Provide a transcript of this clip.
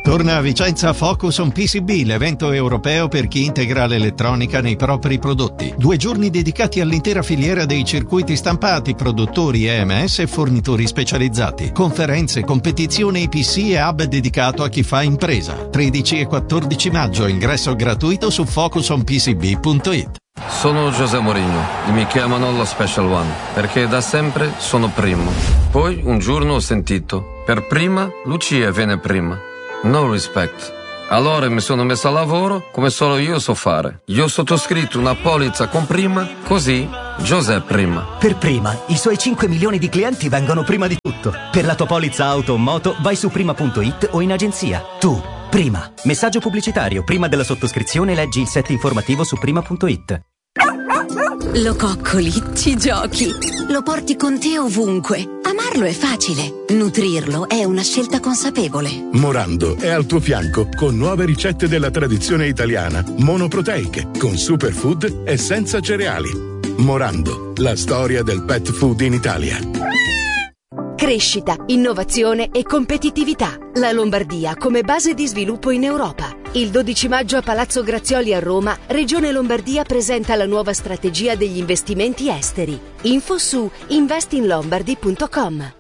Torna a Vicenza Focus on PCB, l'evento europeo per chi integra l'elettronica nei propri prodotti. 2 giorni dedicati all'intera filiera dei circuiti stampati, produttori EMS e fornitori specializzati. Conferenze, competizioni IPC e hub dedicato a chi fa impresa. 13 e 14 maggio, ingresso gratuito su focusonpcb.it. Sono José Mourinho e mi chiamano lo Special One perché da sempre sono primo. Poi un giorno ho sentito: per prima Lucia viene prima. No respect. Allora mi sono messo a lavoro come solo io so fare. Io ho sottoscritto una polizza con prima, così José prima. Per prima, i suoi 5 milioni di clienti vengono prima di tutto. Per la tua polizza auto o moto vai su prima.it o in agenzia. Tu, prima. Messaggio pubblicitario. Prima della sottoscrizione leggi il set informativo su prima.it. Lo coccoli, ci giochi, lo porti con te ovunque. Amarlo è facile, nutrirlo è una scelta consapevole. Morando è al tuo fianco con nuove ricette della tradizione italiana, monoproteiche, con superfood e senza cereali. Morando, la storia del pet food in Italia. Crescita, innovazione e competitività. La Lombardia come base di sviluppo in Europa. Il 12 maggio a Palazzo Grazioli a Roma, Regione Lombardia presenta la nuova strategia degli investimenti esteri. Info su investinlombardy.com.